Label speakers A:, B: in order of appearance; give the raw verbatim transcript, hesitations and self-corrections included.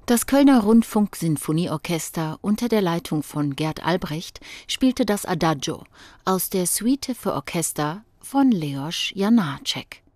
A: Das Kölner Rundfunk-Sinfonieorchester unter der Leitung von Gert Albrecht spielte das Adagio aus der Suite für Orchester von Leos Janáček.